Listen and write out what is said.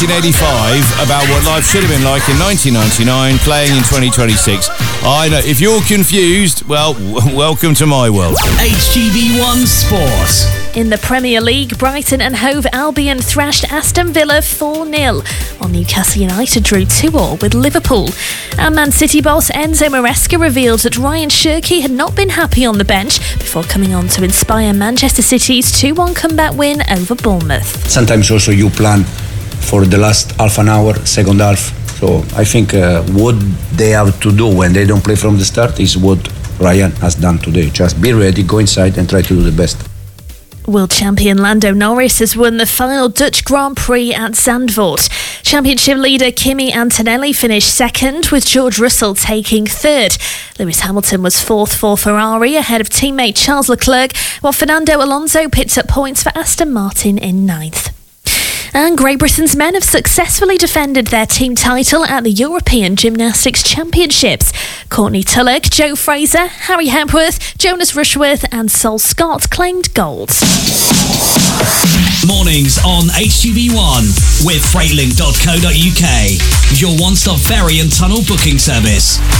1985 about what life should have been like in 1999, playing in 2026. I know, if you're confused, well, welcome to my world. HTV1 Sport. In the Premier League, Brighton and Hove Albion thrashed Aston Villa 4-0, while Newcastle United drew 2-2 with Liverpool. And Man City boss Enzo Maresca revealed that Ryan Shirky had not been happy on the bench before coming on to inspire Manchester City's 2-1 comeback win over Bournemouth. Sometimes also you plan for the last half an hour, second half. So I think what they have to do when they don't play from the start is what Ryan has done today. Just be ready, go inside and try to do the best. World champion Lando Norris has won the final Dutch Grand Prix at Zandvoort. Championship leader Kimi Antonelli finished second, with George Russell taking third. Lewis Hamilton was fourth for Ferrari, ahead of teammate Charles Leclerc, while Fernando Alonso picked up points for Aston Martin in ninth. And Great Britain's men have successfully defended their team title at the European Gymnastics Championships. Courtney Tulloch, Joe Fraser, Harry Hepworth, Jonas Rushworth and Sol Scott claimed gold. Mornings on HTV1 with Freightlink.co.uk, your one-stop ferry and tunnel booking service.